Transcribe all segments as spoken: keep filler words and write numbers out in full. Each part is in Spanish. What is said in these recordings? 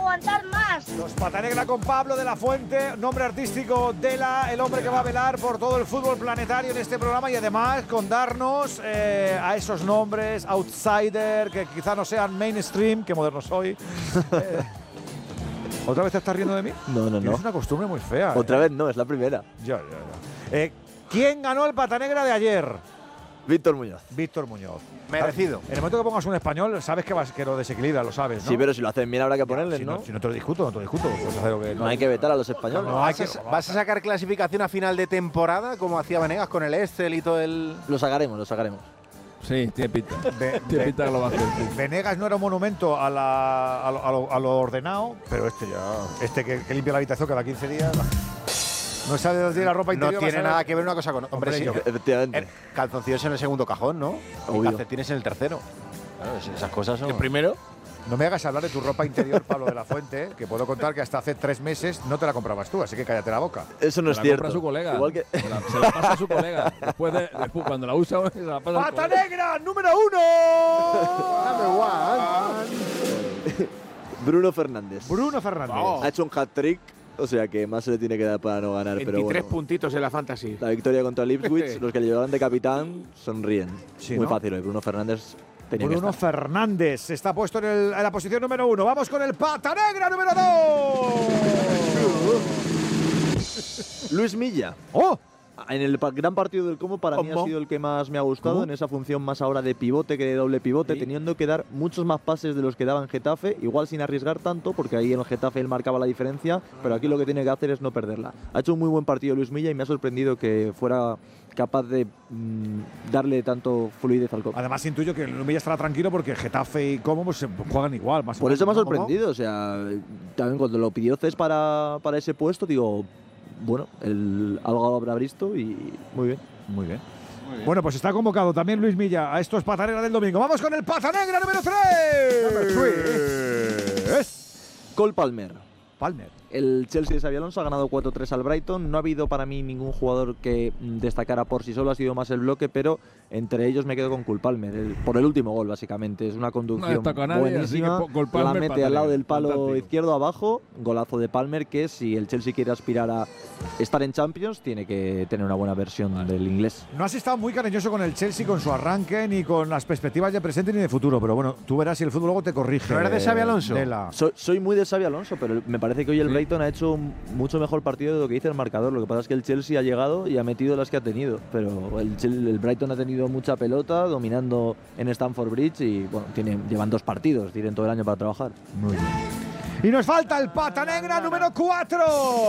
aguantar más. Los Patanegra con Pablo de la Fuente, nombre artístico Dela, el hombre que va a velar por todo el fútbol planetario en este programa y además con darnos eh, a esos nombres outsider que quizá no sean mainstream, que moderno soy. eh, ¿Otra vez te estás riendo de mí? No, no, no. Es una costumbre muy fea. Otra eh. vez no, es la primera. Ya, ya, ya. Eh, ¿Quién ganó el Patanegra de ayer? Víctor Muñoz. Víctor Muñoz. Merecido. En el momento que pongas un español, sabes que, vas, que lo desequilibra, lo sabes, ¿no? Sí, pero si lo hacen bien habrá que ponerles, si ¿no? ¿no? Si no te lo discuto, no te lo discuto. Puedes hacer lo que, no hay que vetar a los españoles. No, hay que, ¿Vas, a, ¿Vas a sacar clasificación a final de temporada como hacía Venegas con el Excel y todo el...? Lo sacaremos, lo sacaremos. Sí, tiene pinta. Ve, tiene ve, pinta que lo va a hacer. Sí. Venegas no era un monumento a, la, a, lo, a, lo, a lo ordenado, pero este ya. Este que, que limpia la habitación cada quince días. No sabe dónde la ropa interior. No tiene nada que ver una cosa con otra. Hombre, sí, yo, efectivamente. Calzoncillos en el segundo cajón, ¿no? Obvio. Y calcetines en el tercero. Claro, esas cosas son. ¿El primero? No me hagas hablar de tu ropa interior, Pablo de la Fuente, que puedo contar que hasta hace tres meses no te la comprabas tú, así que cállate la boca. Eso no Se es la cierto. compra su colega. Igual que… se, la, se la pasa a su colega. Después, de, después cuando la usa, se la pasa a su ¡Pata colega. Negra, número uno! Bruno Fernández. Bruno Fernández. Oh. Ha hecho un hat-trick, o sea que más se le tiene que dar para no ganar. veintitrés pero bueno, puntitos en la fantasy. la victoria contra el Ipswich, los que le llevaban de capitán sonríen. Sí, Muy ¿no? fácil hoy. Bruno Fernández tenía que Bruno estar. Fernández está puesto en, el, en la posición número uno. Vamos con el Pata Negra número dos. Luis Milla. ¡Oh! En el pa- gran partido del Como para mí ha ¿Cómo? sido el que más me ha gustado, ¿Cómo? en esa función más ahora de pivote que de doble pivote, Sí. teniendo que dar muchos más pases de los que daba en Getafe, igual sin arriesgar tanto, porque ahí en el Getafe él marcaba la diferencia, pero aquí lo que tiene que hacer es no perderla. Ha hecho un muy buen partido Luis Milla y me ha sorprendido que fuera capaz de mm, darle tanto fluidez al Como. Además intuyo que el Villa estará tranquilo porque Getafe y Como pues, se juegan igual. Más o Por eso me ha menos, ¿no? sorprendido, o sea, también cuando lo pidió Cés para, para ese puesto, digo, bueno, el, algo habrá visto y muy bien. Muy bien. Bueno, pues está convocado también Luis Milla a estos Pata Negra del domingo. Vamos con el Pata Negra número tres. Cole Palmer. Palmer. El Chelsea de Xabi Alonso ha ganado cuatro tres al Brighton. No ha habido para mí ningún jugador que mm, destacara por sí solo, ha sido más el bloque, pero entre ellos me quedo con Cole Palmer, el- por el último gol básicamente. Es una No conducción destacó a nadie, buenísima, así que Cole Palmer, la mete Pata al lado Negra. del palo Fantástico. izquierdo abajo, golazo de Palmer que si el Chelsea quiere aspirar a estar en Champions tiene que tener una buena versión del inglés. No has estado muy cariñoso con el Chelsea, con su arranque, ni con las perspectivas de presente ni de futuro. Pero bueno, tú verás si el fútbol luego te corrige. ¿No eres de Xabi Alonso? Dela. Soy, soy muy de Xabi Alonso, pero me parece que hoy el Sí. Brighton ha hecho un mucho mejor partido de lo que dice el marcador. Lo que pasa es que el Chelsea ha llegado y ha metido las que ha tenido, pero el, Chel- el Brighton ha tenido mucha pelota, dominando en Stamford Bridge y bueno, tienen, llevan dos partidos, tienen todo el año para trabajar. Muy bien. Y nos falta el Pata Negra número cuatro.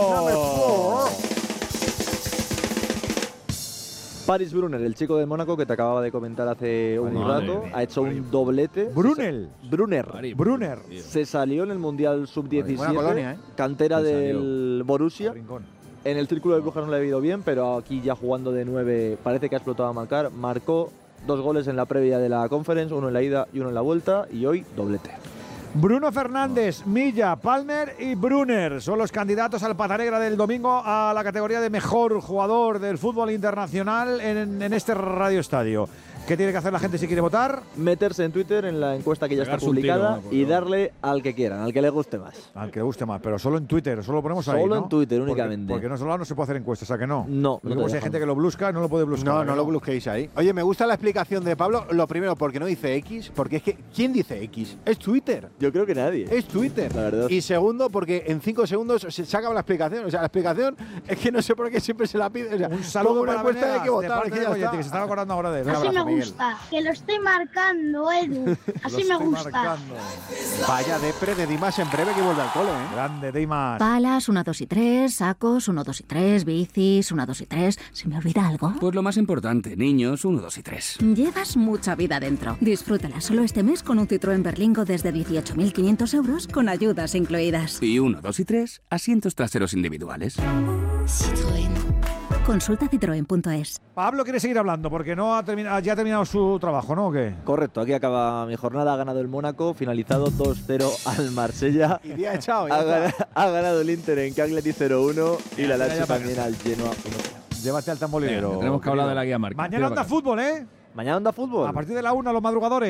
Paris Brunner, el chico del Mónaco que te acababa de comentar hace un Madre rato, mía. ha hecho un doblete. Brunel. Brunner. Mari, Brunner. tío. Se salió en el Mundial sub diecisiete, Buena colonia, ¿eh? cantera Se salió. del Borussia. Rincón. En el círculo de Brujas no le ha ido bien, pero aquí ya jugando de nueve parece que ha explotado a marcar. Marcó dos goles en la previa de la Conference, uno en la ida y uno en la vuelta, y hoy doblete. Bruno Fernández, Milla, Palmer y Brunner son los candidatos al Pata Negra del domingo a la categoría de mejor jugador del fútbol internacional en, en este Radio Estadio. ¿Qué tiene que hacer la gente si quiere votar? Meterse en Twitter en la encuesta que ya está Pegarse un tiro, publicada ¿no? Porque y no. darle al que quieran, al que le guste más. Al que le guste más, pero solo en Twitter, solo lo ponemos ahí, Solo ¿no? en Twitter Porque- únicamente. Porque, no solo no se puede hacer encuestas, ¿a que no? No, Porque no te pues hay dejan. gente que lo busca, no lo puede buscar. No, ¿a no que lo busquéis ahí. Oye, me gusta la explicación de Pablo. Lo primero, porque no dice X, porque es que ¿quién dice X? Es Twitter. Yo creo que nadie. Es Twitter. La verdad. Y segundo, porque en cinco segundos se, se acaba la explicación. O sea, la explicación es que no sé por qué siempre se la pide. O sea, Un saludo como una para encuesta Venegas, hay que de votar. parte Que de ya Goyetti, está. que se estaba acordando ahora de él. Un Así me abrazo, Miguel. gusta, que lo estoy marcando, Edu. Así Lo me estoy gusta. marcando. Vaya depre de Dimas en breve que vuelve al cole, ¿eh? Grande, Dimas. Palas, uno, dos y tres, sacos, uno, dos y tres, bicis, uno, dos y tres. ¿Se me olvida algo? Pues lo más importante, niños, uno, dos y tres. Llevas mucha vida dentro. Disfrútala solo este mes con un Citroën Berlingo desde dieciocho mil quinientos euros con ayudas incluidas. Y uno, dos y tres, asientos traseros individuales. Citroën. Consulta citroen punto es. Pablo quiere seguir hablando porque no ha terminado, ya ha terminado su trabajo, ¿no? ¿O qué? Correcto, aquí acaba mi jornada, ha ganado el Mónaco, finalizado dos cero al Marsella. Y día echado, ya Ha, está. gana- ha ganado el Inter en Cagliari cero uno y la Lazio también al Genoa uno cero. Llévate al tamborilero. Venga, tenemos que hablar de la guía marca. Mañana Tira anda para acá. fútbol, ¿eh? Mañana anda fútbol. A partir de la una, los madrugadores.